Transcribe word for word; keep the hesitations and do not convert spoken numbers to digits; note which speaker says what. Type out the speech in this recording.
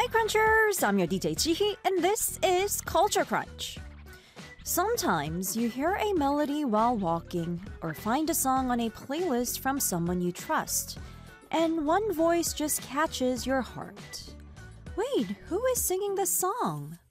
Speaker 1: Hi Crunchers, I'm your D J Chihi and this is Culture Crunch. Sometimes you hear a melody while walking or find a song on a playlist from someone you trust, and one voice just catches your heart. Wait, who is singing this song?